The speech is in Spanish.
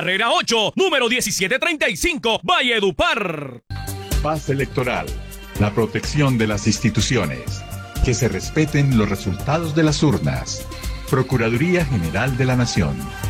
carrera 8, número 1735, Valledupar. Paz electoral. La protección de las instituciones. Que se respeten los resultados de las urnas. Procuraduría General de la Nación.